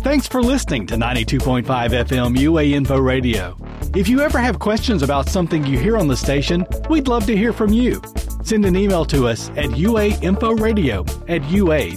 Thanks for listening to 92.5 FM UA Info Radio. If you ever have questions about something you hear on the station, we'd love to hear from you. Send an email to us at uainforadio@ua.edu.